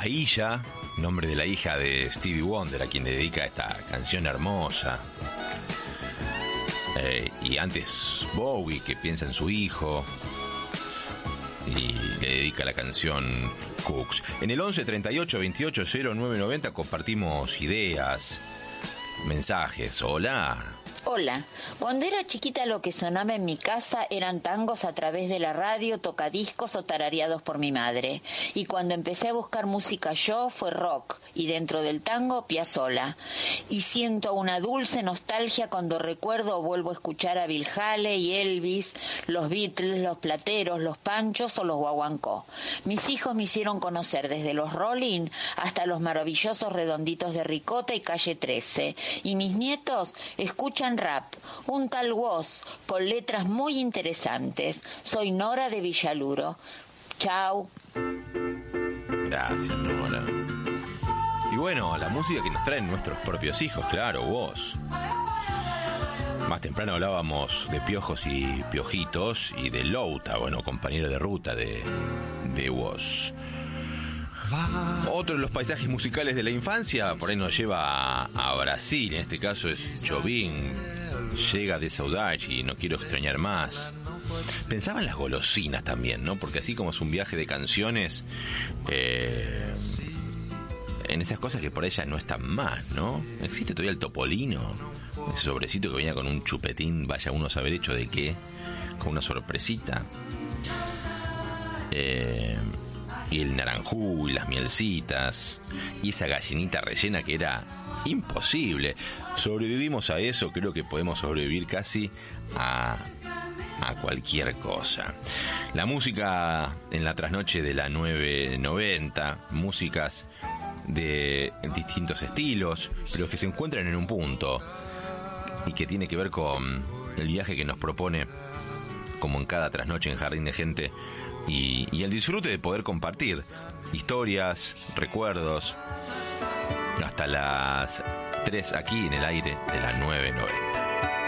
Aisha, nombre de la hija de Stevie Wonder, a quien le dedica esta canción hermosa. Y antes Bowie, que piensa en su hijo y le dedica la canción Cooks. En el 11 38 28 09 90 compartimos ideas, mensajes. Hola. Hola, cuando era chiquita lo que sonaba en mi casa eran tangos a través de la radio, tocadiscos o tarareados por mi madre. Y cuando empecé a buscar música yo fue rock y dentro del tango Piazzolla. Y siento una dulce nostalgia cuando recuerdo o vuelvo a escuchar a Bill Haley, Elvis, los Beatles, los Plateros, los Panchos o los Guaguancó. Mis hijos me hicieron conocer desde los Rolling hasta los maravillosos Redonditos de Ricota y Calle 13. Y mis nietos escuchan rap, un tal Woz, con letras muy interesantes. Soy Nora de Villaluro. Chau. Gracias, Nora. Y bueno, la música que nos traen nuestros propios hijos, claro, Woz. Más temprano hablábamos de Piojos y Piojitos y de Louta, bueno, compañero de ruta de Woz. Otro de los paisajes musicales de la infancia por ahí nos lleva a Brasil. En este caso es Jobim, Llega de Saudade y No quiero extrañar más. Pensaba en las golosinas también, ¿no? Porque así como es un viaje de canciones, en esas cosas que por ahí ya no están más, ¿no? Existe todavía el topolino, ese sobrecito que venía con un chupetín, vaya uno a saber hecho de qué, con una sorpresita. Y el naranjú y las mielcitas y esa gallinita rellena que era imposible. Sobrevivimos a eso, creo que podemos sobrevivir casi a cualquier cosa. La música en la trasnoche de la 990, músicas de distintos estilos, pero que se encuentran en un punto y que tiene que ver con el viaje que nos propone, como en cada trasnoche en Jardín de Gente, y el disfrute de poder compartir historias, recuerdos, hasta las 3 aquí en el aire de la 990.